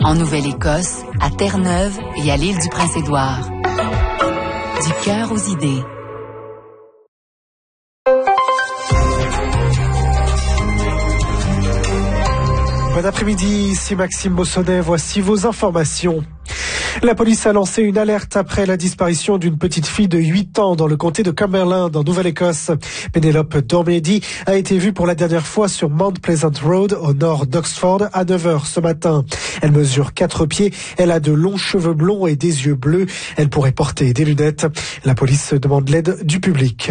En Nouvelle-Écosse, à Terre-Neuve et à l'île du Prince-Édouard. Du cœur aux idées. Bon après-midi, ici Maxime Bossonnet, voici vos informations. La police a lancé une alerte après la disparition d'une petite fille de 8 ans dans le comté de Cumberland, en Nouvelle-Écosse. Pénélope Dormady a été vue pour la dernière fois sur Mount Pleasant Road, au nord d'Oxford, à 9h ce matin. Elle mesure 4 pieds, elle a de longs cheveux blonds et des yeux bleus. Elle pourrait porter des lunettes. La police demande l'aide du public.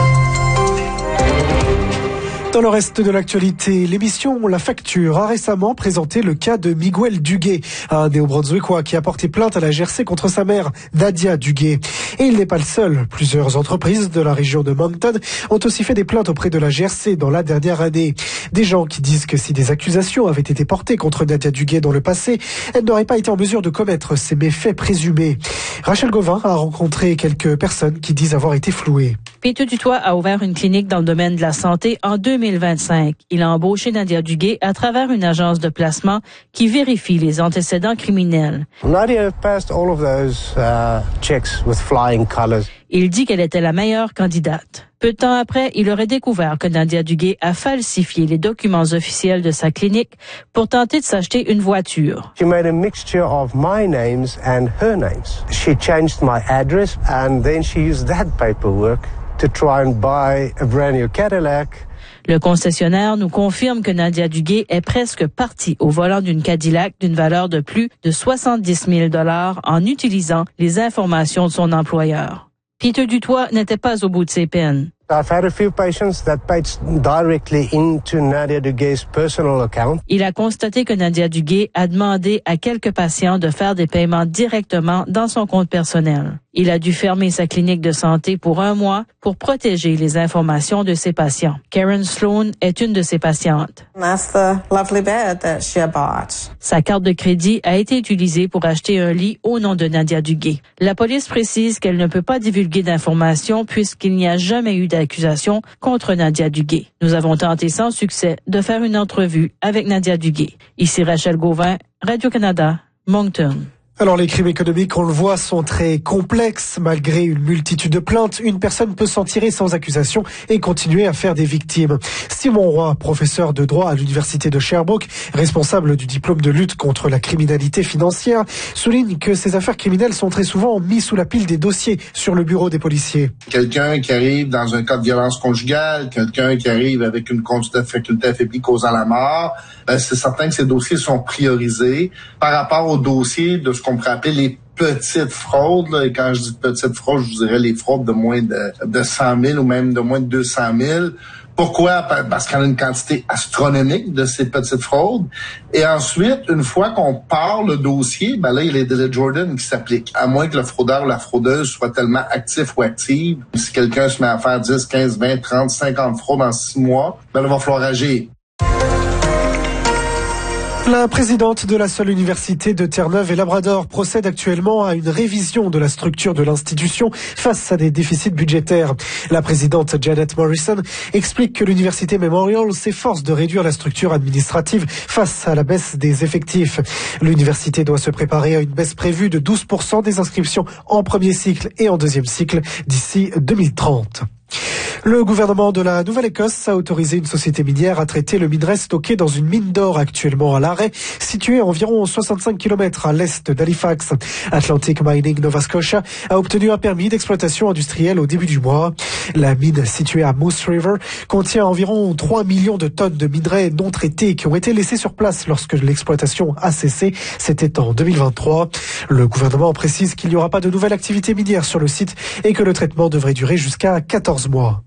Dans le reste de l'actualité, l'émission La Facture a récemment présenté le cas de Miguel Duguay, un néo-brunswickois qui a porté plainte à la GRC contre sa mère, Nadia Duguay. Et il n'est pas le seul. Plusieurs entreprises de la région de Moncton ont aussi fait des plaintes auprès de la GRC dans la dernière année. Des gens qui disent que si des accusations avaient été portées contre Nadia Duguay dans le passé, elle n'aurait pas été en mesure de commettre ces méfaits présumés. Rachel Gauvin a rencontré quelques personnes qui disent avoir été flouées. Peter Dutoit a ouvert une clinique dans le domaine de la santé en 2025. Il a embauché Nadia Duguay à travers une agence de placement qui vérifie les antécédents criminels. Nadia passed all of those checks with flying colors. Il dit qu'elle était la meilleure candidate. Peu de temps après, il aurait découvert que Nadia Duguay a falsifié les documents officiels de sa clinique pour tenter de s'acheter une voiture. She made a mixture of my names and her names. She changed my address and then she used that paperwork to try and buy a brand new Cadillac. Le concessionnaire nous confirme que Nadia Duguay est presque partie au volant d'une Cadillac d'une valeur de plus de 70 000 $ en utilisant les informations de son employeur. Peter Dutoit n'était pas au bout de ses peines. I've had a few patients that paid directly into Nadia Duguay's personal account. Il a constaté que Nadia Duguay a demandé à quelques patients de faire des paiements directement dans son compte personnel. Il a dû fermer sa clinique de santé pour 1 mois pour protéger les informations de ses patients. Karen Sloan est une de ses patientes. That's the lovely bed that she bought. Sa carte de crédit a été utilisée pour acheter un lit au nom de Nadia Duguay. La police précise qu'elle ne peut pas divulguer d'informations puisqu'il n'y a jamais eu d'accusation contre Nadia Duguay. Nous avons tenté sans succès de faire une entrevue avec Nadia Duguay. Ici Rachel Gauvin, Radio-Canada, Moncton. Alors les crimes économiques, on le voit, sont très complexes. Malgré une multitude de plaintes, une personne peut s'en tirer sans accusation et continuer à faire des victimes. Simon Roy, professeur de droit à l'université de Sherbrooke, responsable du diplôme de lutte contre la criminalité financière, souligne que ces affaires criminelles sont très souvent mises sous la pile des dossiers sur le bureau des policiers. Quelqu'un qui arrive dans un cas de violence conjugale, quelqu'un qui arrive avec une faculté affaiblie causant la mort, c'est certain que ces dossiers sont priorisés par rapport aux dossiers de ce qu'on pourrait appeler les petites fraudes. Là. Et quand je dis petites fraudes, je vous dirais les fraudes de moins de 100 000 ou même de moins de 200 000. Pourquoi? Parce qu'il y en a une quantité astronomique de ces petites fraudes. Et ensuite, une fois qu'on part le dossier, là, il y a les délais Jordan qui s'appliquent. À moins que le fraudeur ou la fraudeuse soit tellement actif ou active. Si quelqu'un se met à faire 10, 15, 20, 30, 50 fraudes en 6 mois, il va falloir agir. La présidente de la seule université de Terre-Neuve et Labrador procède actuellement à une révision de la structure de l'institution face à des déficits budgétaires. La présidente Janet Morrison explique que l'université Memorial s'efforce de réduire la structure administrative face à la baisse des effectifs. L'université doit se préparer à une baisse prévue de 12% des inscriptions en premier cycle et en deuxième cycle d'ici 2030. Le gouvernement de la Nouvelle-Écosse a autorisé une société minière à traiter le minerai stocké dans une mine d'or actuellement à l'arrêt, située à environ 65 km à l'est d'Halifax. Atlantic Mining Nova Scotia a obtenu un permis d'exploitation industrielle au début du mois. La mine située à Moose River contient environ 3 millions de tonnes de minerais non traités qui ont été laissés sur place lorsque l'exploitation a cessé. C'était en 2023. Le gouvernement précise qu'il n'y aura pas de nouvelle activité minière sur le site et que le traitement devrait durer jusqu'à 14 mois.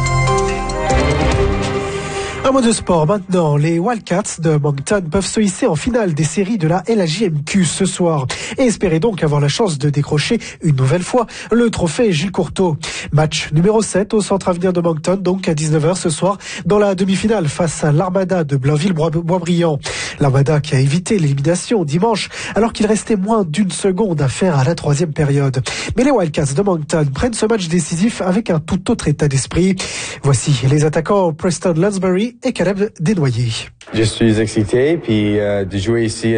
Un mot de sport maintenant. Les Wildcats de Moncton peuvent se hisser en finale des séries de la LHJMQ ce soir et espérer donc avoir la chance de décrocher une nouvelle fois le trophée Gilles Courteau. Match numéro 7 au Centre Avenir de Moncton, donc à 19h ce soir dans la demi-finale face à l'Armada de Blainville-Boisbriand. L'Armada qui a évité l'élimination dimanche alors qu'il restait moins d'1 seconde à faire à la 3e période. Mais les Wildcats de Moncton prennent ce match décisif avec un tout autre état d'esprit. Voici les attaquants Preston Lansbury et Caleb Desnoyers. Je suis excité puis de jouer ici